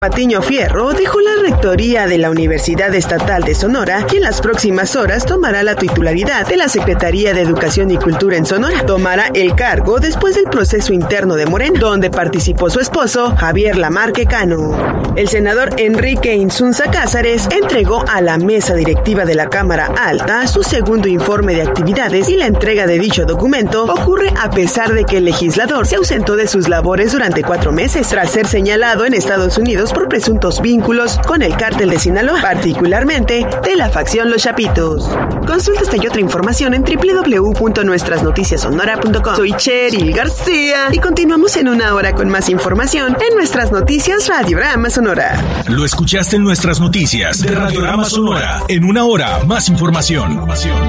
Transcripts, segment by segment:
Patiño Fierro dejó la rectoría de la Universidad Estatal de Sonora y en las próximas horas tomará la titularidad de la Secretaría de Educación y Cultura en Sonora. Tomará el cargo después del proceso interno de Morena, donde participó su esposo, Javier Lamarque Cano. El senador Enrique Insunza Cázares entregó a la mesa directiva de la Cámara Alta su segundo informe de actividades y la entrega de dicho documento ocurre a pesar de que el legislador se ausentó de sus labores durante 4 meses, tras ser señalado en Estados Unidos por presuntos vínculos con el cártel de Sinaloa, particularmente de la facción Los Chapitos. Consulta esta y otra información en www.nuestrasnoticiasonora.com. Soy Cheryl García y continuamos en una hora con más información en Nuestras Noticias Radiorama Sonora. Lo escuchaste en Nuestras Noticias de Radiorama Sonora. En una hora, más información.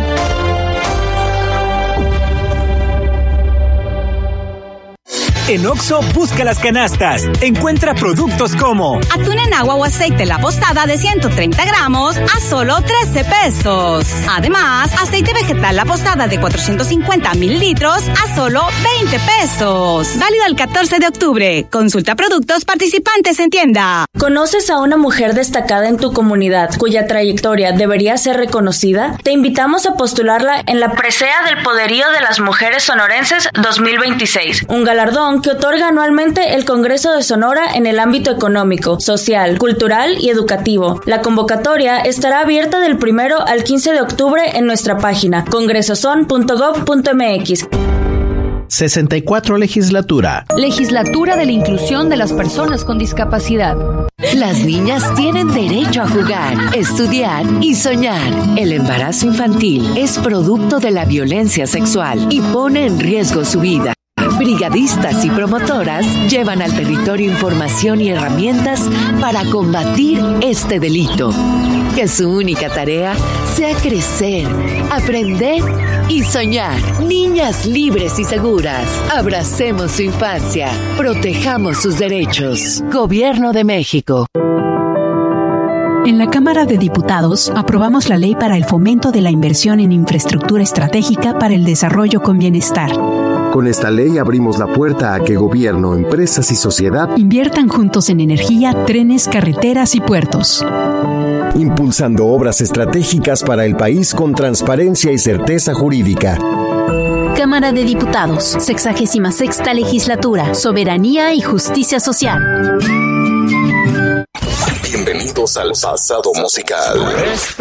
En Oxxo, busca las canastas. Encuentra productos como atún en agua o aceite La Posada de 130 gramos a solo 13 pesos. Además, aceite vegetal La Posada de 450 mililitros a solo 20 pesos. Válido el 14 de octubre. Consulta productos participantes en tienda. ¿Conoces a una mujer destacada en tu comunidad cuya trayectoria debería ser reconocida? Te invitamos a postularla en la presea del Poderío de las Mujeres Sonorenses 2026, un galardón que otorga anualmente el Congreso de Sonora en el ámbito económico, social, cultural y educativo. La convocatoria estará abierta del 1 al 15 de octubre en nuestra página congresoson.gov.mx. 64 Legislatura. Legislatura de la Inclusión de las Personas con Discapacidad. Las niñas tienen derecho a jugar, estudiar y soñar. El embarazo infantil es producto de la violencia sexual y pone en riesgo su vida. Brigadistas y promotoras llevan al territorio información y herramientas para combatir este delito. Que su única tarea sea crecer, aprender y soñar. Niñas libres y seguras. Abracemos su infancia. Protejamos sus derechos. Gobierno de México. En la Cámara de Diputados aprobamos la ley para el fomento de la inversión en infraestructura estratégica para el desarrollo con bienestar. Con esta ley abrimos la puerta a que gobierno, empresas y sociedad inviertan juntos en energía, trenes, carreteras y puertos. Impulsando obras estratégicas para el país con transparencia y certeza jurídica. Cámara de Diputados, 66ª Legislatura, Soberanía y Justicia Social. Bienvenidos al pasado musical.